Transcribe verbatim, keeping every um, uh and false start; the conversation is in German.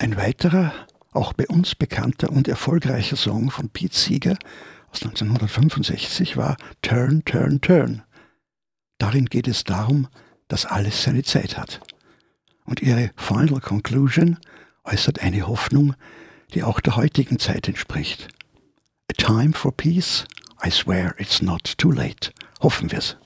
Ein weiterer, auch bei uns bekannter und erfolgreicher Song von Pete Seeger aus neunzehnhundertfünfundsechzig war Turn, Turn, Turn. Darin geht es darum, dass alles seine Zeit hat. Und ihre Final Conclusion äußert eine Hoffnung, die auch der heutigen Zeit entspricht. A time for peace, I swear it's not too late. Hoffen wir's.